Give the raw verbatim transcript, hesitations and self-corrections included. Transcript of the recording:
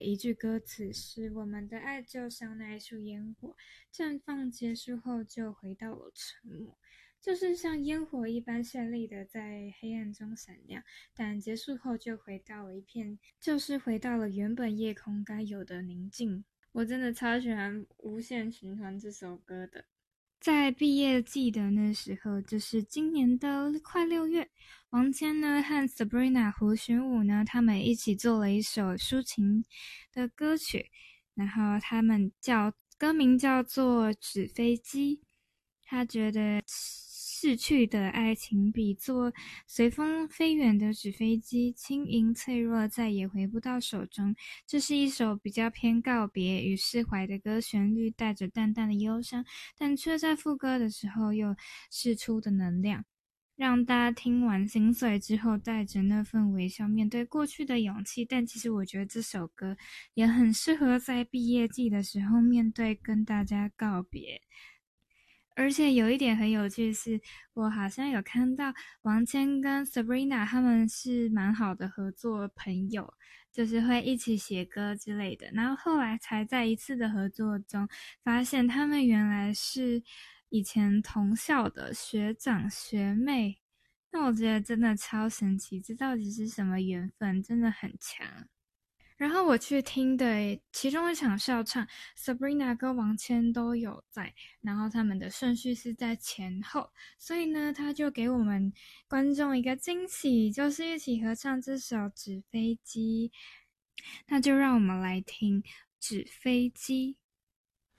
一句歌词是我们的爱就像那一束烟火，绽放结束后就回到了沉默，就是像烟火一般绚丽的在黑暗中闪亮，但结束后就回到了一片，就是回到了原本夜空该有的宁静。我真的超喜欢无限循环这首歌的。在毕业季的那时候，就是今年的快六月，王谦呢和 Sabrina 胡玄武呢，他们一起做了一首抒情的歌曲，然后他们叫歌名叫做《纸飞机》。他觉得逝去的爱情比作随风飞远的纸飞机，轻盈脆弱，再也回不到手中。这是一首比较偏告别与释怀的歌，旋律带着淡淡的忧伤，但却在副歌的时候又释出的能量，让大家听完心碎之后带着那份微笑面对过去的勇气。但其实我觉得这首歌也很适合在毕业季的时候面对跟大家告别。而且有一点很有趣是，我好像有看到王谦跟 Sabrina 他们是蛮好的合作朋友，就是会一起写歌之类的，然后后来才在一次的合作中发现他们原来是以前同校的学长学妹。那我觉得真的超神奇，这到底是什么缘分，真的很强。然后我去听的其中一场校唱 Sabrina 跟王谦都有在，然后他们的顺序是在前后，所以呢他就给我们观众一个惊喜，就是一起合唱这首纸飞机。那就让我们来听纸飞机。